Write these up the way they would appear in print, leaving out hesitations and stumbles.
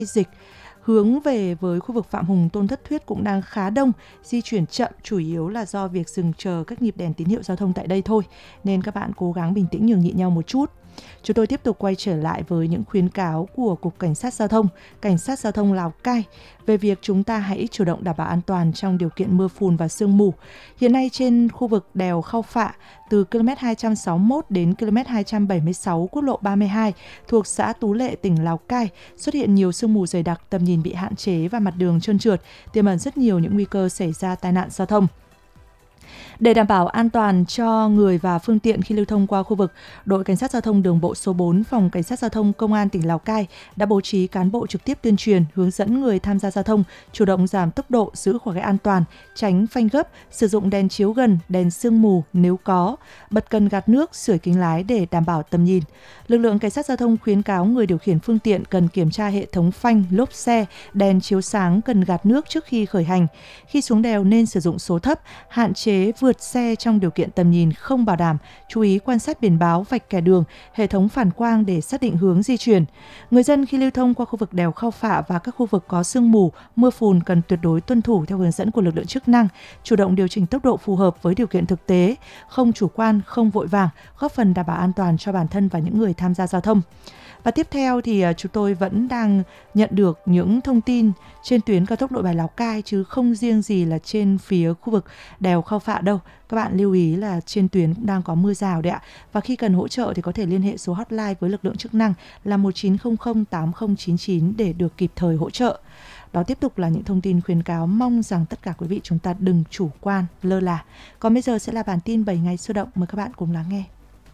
dịch hướng về với khu vực Phạm Hùng Tôn Thất Thuyết cũng đang khá đông, di chuyển chậm chủ yếu là do việc dừng chờ các nhịp đèn tín hiệu giao thông tại đây thôi, nên các bạn cố gắng bình tĩnh nhường nhịn nhau một chút. Chúng tôi tiếp tục quay trở lại với những khuyến cáo của Cục Cảnh sát Giao thông Lào Cai về việc chúng ta hãy chủ động đảm bảo an toàn trong điều kiện mưa phùn và sương mù. Hiện nay trên khu vực đèo Khao Phạ từ km 261 đến km 276 quốc lộ 32 thuộc xã Tú Lệ, tỉnh Lào Cai xuất hiện nhiều sương mù dày đặc, tầm nhìn bị hạn chế và mặt đường trơn trượt, tiềm ẩn rất nhiều những nguy cơ xảy ra tai nạn giao thông. Để đảm bảo an toàn cho người và phương tiện khi lưu thông qua khu vực, đội Cảnh sát Giao thông Đường bộ số 4, Phòng Cảnh sát Giao thông Công an tỉnh Lào Cai đã bố trí cán bộ trực tiếp tuyên truyền, hướng dẫn người tham gia giao thông chủ động giảm tốc độ, giữ khoảng cách an toàn, tránh phanh gấp, sử dụng đèn chiếu gần, đèn sương mù nếu có, bật cần gạt nước, sưởi kính lái để đảm bảo tầm nhìn. Lực lượng Cảnh sát Giao thông khuyến cáo người điều khiển phương tiện cần kiểm tra hệ thống phanh, lốp xe, đèn chiếu sáng, cần gạt nước trước khi khởi hành. Khi xuống đèo nên sử dụng số thấp, hạn chế vượt xe trong điều kiện tầm nhìn không bảo đảm, chú ý quan sát biển báo, vạch kẻ đường, hệ thống phản quang để xác định hướng di chuyển. Người dân khi lưu thông qua khu vực đèo Khao Phạ và các khu vực có sương mù, mưa phùn cần tuyệt đối tuân thủ theo hướng dẫn của lực lượng chức năng, chủ động điều chỉnh tốc độ phù hợp với điều kiện thực tế, không chủ quan, không vội vàng, góp phần đảm bảo an toàn cho bản thân và những người tham gia giao thông. Và tiếp theo thì chúng tôi vẫn đang nhận được những thông tin trên tuyến cao tốc Nội Bài Lào Cai chứ không riêng gì là trên phía khu vực đèo Khao Phạ đâu. Các bạn lưu ý là trên tuyến cũng đang có mưa rào đấy ạ. Và khi cần hỗ trợ thì có thể liên hệ số hotline với lực lượng chức năng là 1900 8099 để được kịp thời hỗ trợ. Đó tiếp tục là những thông tin khuyến cáo, mong rằng tất cả quý vị chúng ta đừng chủ quan, lơ là. Còn bây giờ sẽ là bản tin 7 ngày sôi động, mời các bạn cùng lắng nghe.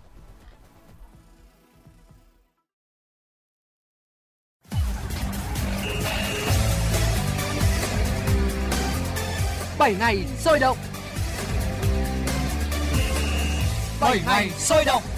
Bảy ngày sôi động. 7 ngày sôi động.